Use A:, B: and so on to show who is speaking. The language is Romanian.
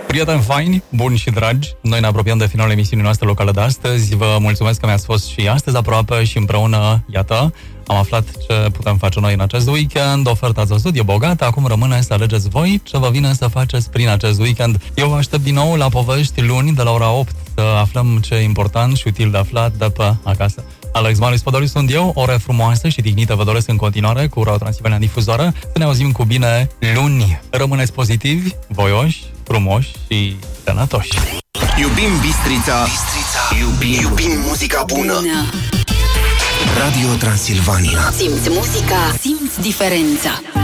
A: Prieteni faini, buni și dragi, noi ne apropiem de finalul emisiunii noastre locale de astăzi. Vă mulțumesc că mi-ați fost și astăzi aproape și împreună, iată, am aflat ce putem face noi în acest weekend. Oferta ați văzut, e bogată, acum rămâne să alegeți voi ce vă vine să faceți prin acest weekend. Eu vă aștept din nou la povești luni de la ora 8 să aflăm ce e important și util de aflat de pe acasă. Alex Marius Podoliu sunt eu, ore frumoase și dignită vă doresc în continuare cu Radio Transilvania în difuzoră. Să ne auzim cu bine luni. Rămâneți pozitivi, voioși, frumoși și sănătoși.
B: Iubim Bistrița, iubim muzica bună. Radio Transilvania.
C: Simți muzica, simți diferența.